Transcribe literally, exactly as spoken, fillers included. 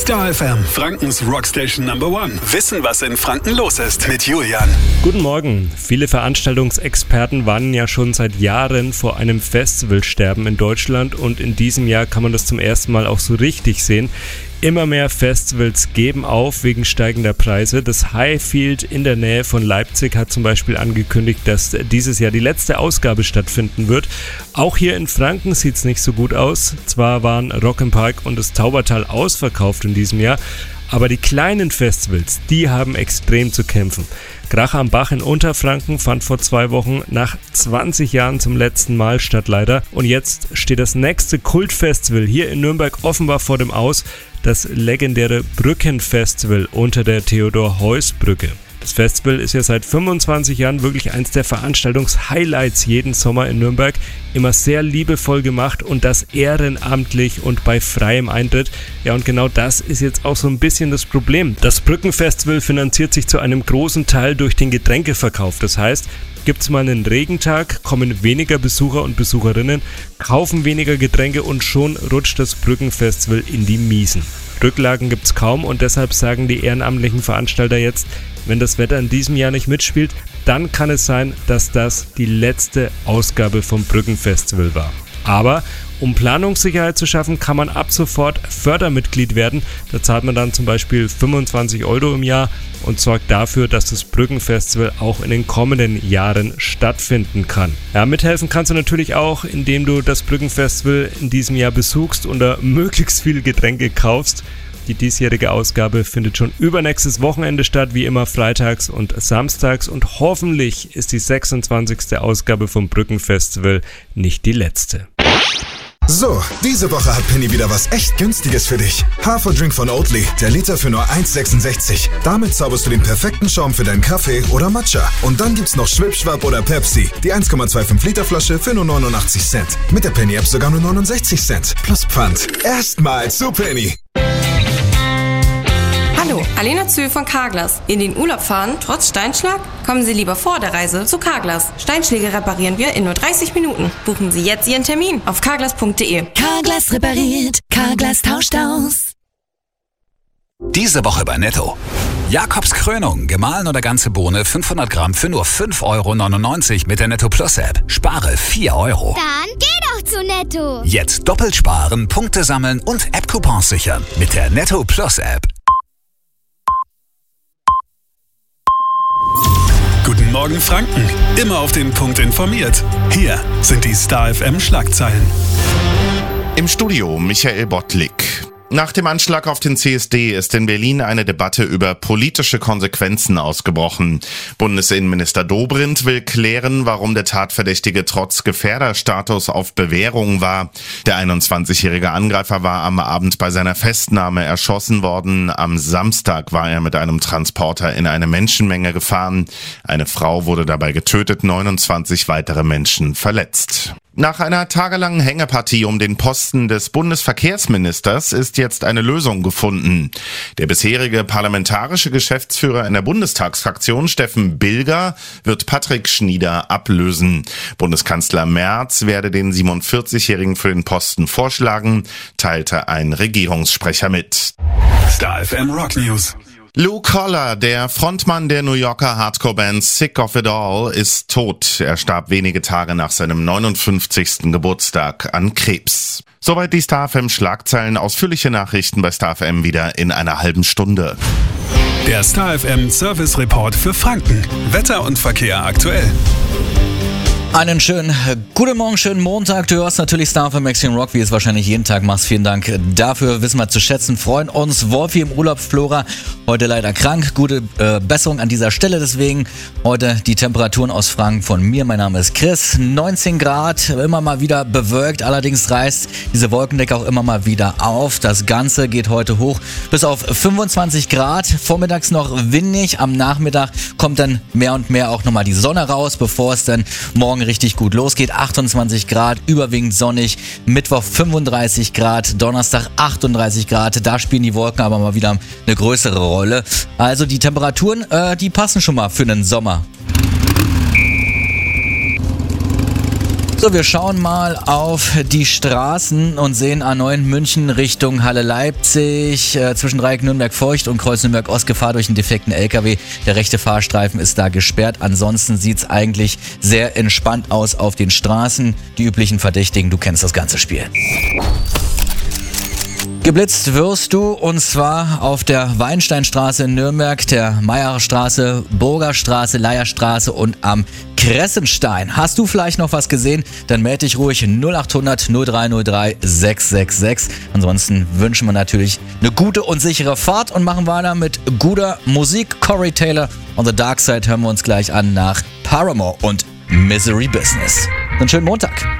Star F M, Frankens Rockstation Number One. Wissen, was in Franken los ist mit Julian. Guten Morgen. Viele Veranstaltungsexperten warnen ja schon seit Jahren vor einem Festivalsterben in Deutschland und in diesem Jahr kann man das zum ersten Mal auch so richtig sehen. Immer mehr Festivals geben auf wegen steigender Preise. Das Highfield in der Nähe von Leipzig hat zum Beispiel angekündigt, dass dieses Jahr die letzte Ausgabe stattfinden wird. Auch hier in Franken sieht es nicht so gut aus. Zwar waren Rock im Park und das Taubertal ausverkauft in diesem Jahr, aber die kleinen Festivals, die haben extrem zu kämpfen. Krach am Bach in Unterfranken fand vor zwei Wochen nach zwanzig Jahren zum letzten Mal statt leider. Und jetzt steht das nächste Kultfestival hier in Nürnberg offenbar vor dem Aus. Das legendäre Brückenfestival unter der Theodor-Heuss-Brücke. Das Festival ist ja seit fünfundzwanzig Jahren wirklich eins der Veranstaltungs-Highlights jeden Sommer in Nürnberg. Immer sehr liebevoll gemacht und das ehrenamtlich und bei freiem Eintritt. Ja, und genau das ist jetzt auch so ein bisschen das Problem. Das Brückenfestival finanziert sich zu einem großen Teil durch den Getränkeverkauf. Das heißt, gibt es mal einen Regentag, kommen weniger Besucher und Besucherinnen, kaufen weniger Getränke und schon rutscht das Brückenfestival in die Miesen. Rücklagen gibt es kaum und deshalb sagen die ehrenamtlichen Veranstalter jetzt, wenn das Wetter in diesem Jahr nicht mitspielt, dann kann es sein, dass das die letzte Ausgabe vom Brückenfestival war. Aber um Planungssicherheit zu schaffen, kann man ab sofort Fördermitglied werden. Da zahlt man dann zum Beispiel fünfundzwanzig Euro im Jahr und sorgt dafür, dass das Brückenfestival auch in den kommenden Jahren stattfinden kann. Ja, mithelfen kannst du natürlich auch, indem du das Brückenfestival in diesem Jahr besuchst und da möglichst viele Getränke kaufst. Die diesjährige Ausgabe findet schon übernächstes Wochenende statt, wie immer freitags und samstags. Und hoffentlich ist die sechsundzwanzigste Ausgabe vom Brückenfestival nicht die letzte. So, diese Woche hat Penny wieder was echt Günstiges für dich. Haferdrink von Oatly, der Liter für nur eins Komma sechsundsechzig. Damit zauberst du den perfekten Schaum für deinen Kaffee oder Matcha. Und dann gibt's noch Schwipschwap oder Pepsi, die eins Komma fünfundzwanzig Liter Flasche für nur neunundachtzig Cent. Mit der Penny-App sogar nur neunundsechzig Cent. Plus Pfand. Erstmal zu Penny. Hallo, Alena Zühl von Carglass. In den Urlaub fahren, trotz Steinschlag? Kommen Sie lieber vor der Reise zu Carglass. Steinschläge reparieren wir in nur dreißig Minuten. Buchen Sie jetzt Ihren Termin auf carglass punkt de. Carglass repariert, Carglass tauscht aus. Diese Woche bei Netto. Jakobs Krönung, gemahlen oder ganze Bohne, fünfhundert Gramm für nur fünf Euro neunundneunzig mit der Netto Plus App. Spare vier Euro. Dann geh doch zu Netto. Jetzt doppelt sparen, Punkte sammeln und App-Coupons sichern mit der Netto Plus App. Guten Morgen Franken, immer auf den Punkt informiert. Hier sind die Star F M Schlagzeilen. Im Studio Michael Bottlik. Nach dem Anschlag auf den C S D ist in Berlin eine Debatte über politische Konsequenzen ausgebrochen. Bundesinnenminister Dobrindt will klären, warum der Tatverdächtige trotz Gefährderstatus auf Bewährung war. Der einundzwanzigjährige Angreifer war am Abend bei seiner Festnahme erschossen worden. Am Samstag war er mit einem Transporter in eine Menschenmenge gefahren. Eine Frau wurde dabei getötet, neunundzwanzig weitere Menschen verletzt. Nach einer tagelangen Hängepartie um den Posten des Bundesverkehrsministers ist jetzt eine Lösung gefunden. Der bisherige parlamentarische Geschäftsführer in der Bundestagsfraktion, Steffen Bilger, wird Patrick Schnieder ablösen. Bundeskanzler Merz werde den siebenundvierzigjährigen für den Posten vorschlagen, teilte ein Regierungssprecher mit. Star F M Rock News. Lou Koller, der Frontmann der New Yorker Hardcore-Band Sick of It All, ist tot. Er starb wenige Tage nach seinem neunundfünfzigsten Geburtstag an Krebs. Soweit die Star F M Schlagzeilen. Ausführliche Nachrichten bei Star F M wieder in einer halben Stunde. Der Star F M Service Report für Franken. Wetter und Verkehr aktuell. Einen schönen guten Morgen, schönen Montag. Du hörst natürlich Star F M Maximum Rock, wie es wahrscheinlich jeden Tag machst. Vielen Dank dafür, wissen wir zu schätzen. Freuen uns. Wolfi im Urlaub, Flora heute leider krank. Gute äh, Besserung an dieser Stelle deswegen. Heute die Temperaturen aus Franken von mir. Mein Name ist Chris. neunzehn Grad, immer mal wieder bewölkt. Allerdings reißt diese Wolkendecke auch immer mal wieder auf. Das Ganze geht heute hoch bis auf fünfundzwanzig Grad. Vormittags noch windig. Am Nachmittag kommt dann mehr und mehr auch nochmal die Sonne raus, bevor es dann morgen richtig gut losgeht. achtundzwanzig Grad, überwiegend sonnig. Mittwoch fünfunddreißig Grad, Donnerstag achtunddreißig Grad. Da spielen die Wolken aber mal wieder eine größere Rolle. Also die Temperaturen, äh, die passen schon mal für einen Sommer. So, wir schauen mal auf die Straßen und sehen A neun München Richtung Halle Leipzig, äh, zwischen Dreieck Nürnberg-Feucht und Kreuz Nürnberg-Ost Gefahr durch einen defekten L K W. Der rechte Fahrstreifen ist da gesperrt. Ansonsten sieht's eigentlich sehr entspannt aus auf den Straßen. Die üblichen Verdächtigen, du kennst das ganze Spiel. Geblitzt wirst du, und zwar auf der Weinsteinstraße in Nürnberg, der Meierstraße, Burgerstraße, Leierstraße und am Kressenstein. Hast du vielleicht noch was gesehen? Dann melde dich ruhig null acht hundert null drei null drei sechs sechs sechs. Ansonsten wünschen wir natürlich eine gute und sichere Fahrt und machen weiter mit guter Musik. Corey Taylor on the Dark Side hören wir uns gleich an nach Paramore und Misery Business. Einen schönen Montag.